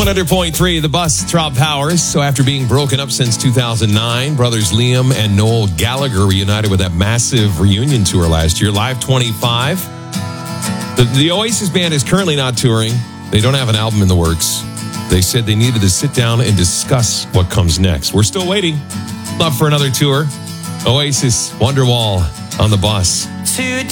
100.3, The Bus, Rob Powers. So after being broken up since 2009, brothers Liam and Noel Gallagher reunited with that massive reunion tour last year, Live 25. The Oasis band is currently not touring. They don't have an album in the works. They said they needed to sit down and discuss what comes next. We're still waiting. Love for another tour. Oasis, Wonderwall on The Bus. Today